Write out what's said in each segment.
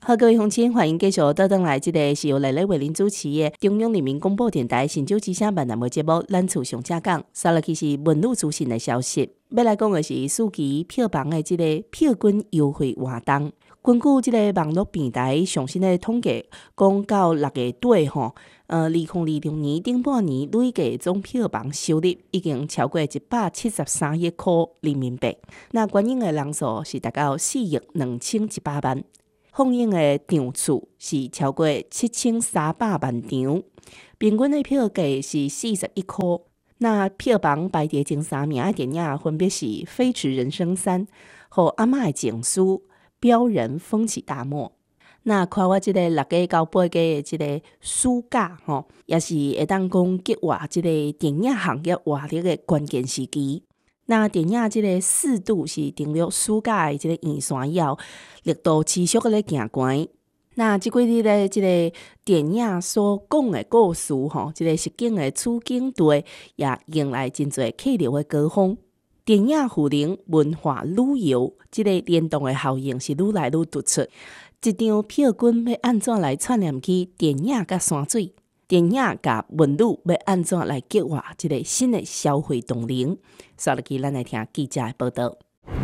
好，各位乡亲，欢迎继续倒转来，这个是由丽丽为您主持的中央人民广播电台新竹之声闽南语节目《咱厝上正讲》。接落去是文路资讯的消息，要来讲的是暑期票房的这个票券优惠活动。根据这个网络平台上新的统计，讲到6月底2026年顶半年累计总票房收入已经超过173亿块人民币，那观影的人数是达到4亿2100万。放映的场次是超过7300万场，平均的票价是41块。那票房排第前3名的电影分别是《飞驰人生3》和《阿嬷的情书》《标人风起大漠》。那看我这个6家到8家的这个暑假也是会当讲激活这个电影行业活力的关键时期。那电影这个4度是登陆暑假的这个院线以后，力度持续的咧行悬。那这几日咧，这个电影所讲的故事这个实景的取景地也迎来真侪客流的高峰。电影互联文化旅游这个联动的效应是愈来愈突出。一张票券要安怎来串联起电影甲山水？电影甲文旅要安怎来激活这个新的消费动能？接落去，咱来听记者的报道。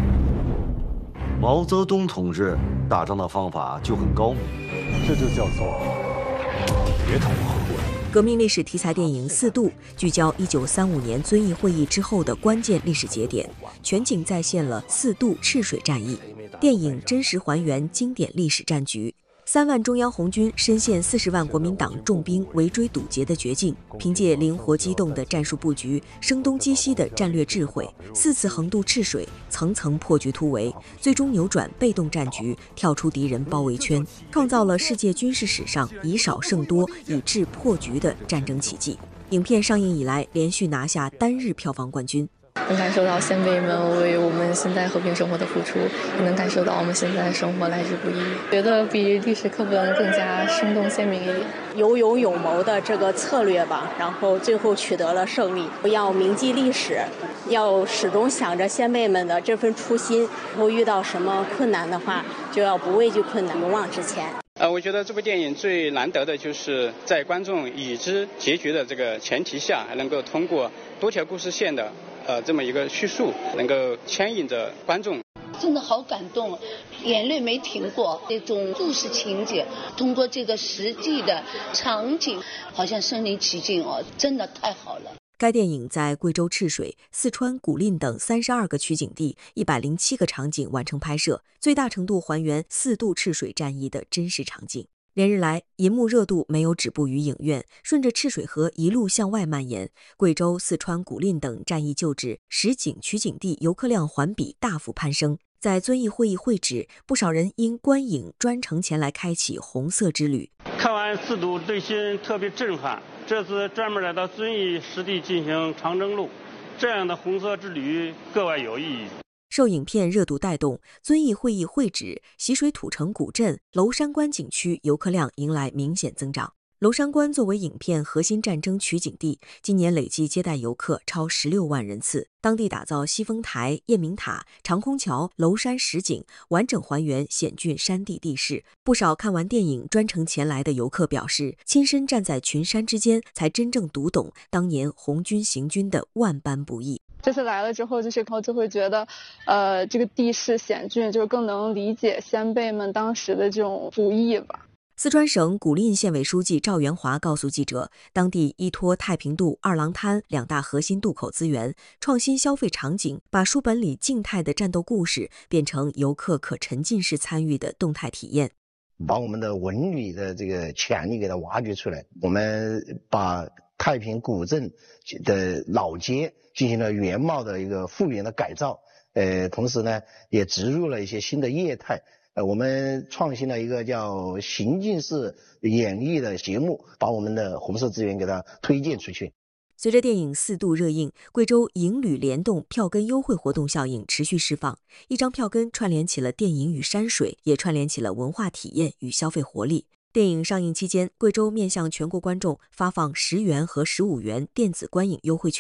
毛泽东同志打仗的方法就很高明， 这就叫做别同我合作。 革命历史题材电影《4度》聚焦1935年遵义会议之后的关键历史节点，全景再现了4度赤水战役。电影真实还原经典历史战局。3万中央红军深陷40万国民党重兵围追堵截的绝境，凭借灵活机动的战术布局、声东击西的战略智慧，4次横渡赤水，层层破局突围，最终扭转被动战局，跳出敌人包围圈，创造了世界军事史上以少胜多、以智破局的战争奇迹。影片上映以来，连续拿下单日票房冠军。 能感受到先辈们为我们现在和平生活的付出，也能感受到我们现在的生活来之不易，觉得比历史课本更加生动鲜明一点。 有勇有谋的这个策略吧，然后最后取得了胜利。不要铭记历史，要始终想着先辈们的这份初心，以后遇到什么困难的话，就要不畏惧困难，勇往直前。 我觉得这部电影最难得的就是在观众已知结局的这个前提下，还能够通过多条故事线的这么一个叙述，能够牵引着观众。 真的好感动，眼泪没停过。这种故事情节，通过这个实际的场景，好像身临其境真的太好了。 该电影在贵州赤水、四川古蔺等32个取景地、107个场景完成拍摄，最大程度还原4度赤水战役的真实场景。连日来，银幕热度没有止步于影院，顺着赤水河一路向外蔓延。贵州、四川古蔺等战役旧址、实景取景地游客量环比大幅攀升。在遵义会议会址，不少人因观影专程前来开启红色之旅。 看完4度，内心特别震撼。这次专门来到遵义实地进行长征路，这样的红色之旅格外有意义。 受影片热度带动，遵义会议会址、习水土城古镇、娄山关景区游客量迎来明显增长。娄山关作为影片核心战争取景地，今年累计接待游客超16万人次。当地打造西风台、雁鸣塔、长空桥、娄山实景，完整还原险峻山地地势。不少看完电影专程前来的游客表示，亲身站在群山之间，才真正读懂当年红军行军的万般不易。 这次来了之后，就会觉得，这个地势险峻，就更能理解先辈们当时的这种不易吧。 四川省古蔺县委书记赵元华告诉记者，当地依托太平渡、二郎滩2大核心渡口资源，创新消费场景，把书本里静态的战斗故事变成游客可沉浸式参与的动态体验， 把我们的文旅的这个潜力给它挖掘出来。我们把太平古镇的老街进行了原貌的一个复原的改造，同时呢，也植入了一些新的业态。我们创新了一个叫情境式演绎的节目，把我们的红色资源给它推荐出去。 随着电影4度热映，贵州影旅联动票根优惠活动效应持续释放，一张票根串联起了电影与山水，也串联起了文化体验与消费活力。电影上映期间，贵州面向全国观众发放10元和15元电子观影优惠券。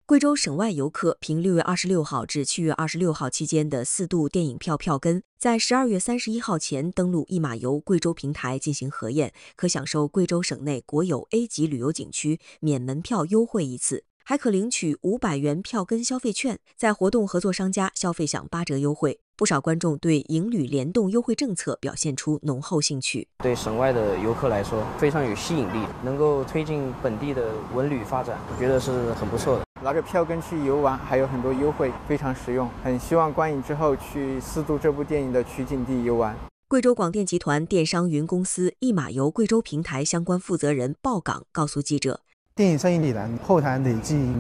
贵州省外游客凭6月26号至7月26号期间的4度电影票票根，在12月31号前登录一马游贵州平台进行核验，可享受贵州省内国有 A 级旅游景区免门票优惠一次，还可领取500元票根消费券，在活动合作商家消费享8折优惠。不少观众对营旅联动优惠政策表现出浓厚兴趣。 对省外的游客来说非常有吸引力，能够推进本地的文旅发展，我觉得是很不错的。 拿着票根去游玩，还有很多优惠，非常实用。很希望观影之后去4度这部电影的取景地游玩。 贵州广电集团电商云公司一马游贵州平台相关负责人鲍岗告诉记者， 电影上映以来，后台累计